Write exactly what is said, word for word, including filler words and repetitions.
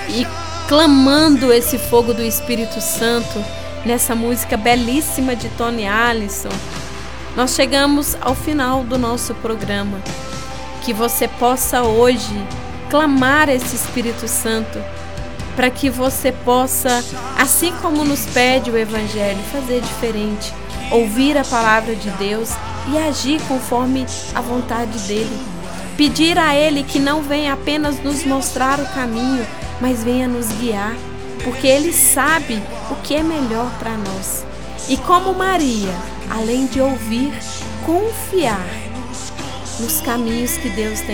e clamando esse fogo do Espírito Santo nessa música belíssima de Tony Allison, nós chegamos ao final do nosso programa. Que você possa hoje clamar esse Espírito Santo, para que você possa, assim como nos pede o Evangelho, fazer diferente, ouvir a palavra de Deus e agir conforme a vontade dele. Pedir a Ele que não venha apenas nos mostrar o caminho, mas venha nos guiar, porque Ele sabe o que é melhor para nós. E como Maria, além de ouvir, confiar nos caminhos que Deus tem